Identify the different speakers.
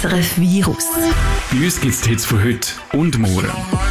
Speaker 1: SRF Virus.
Speaker 2: Bei uns gibt es die Hits von heute und morgen.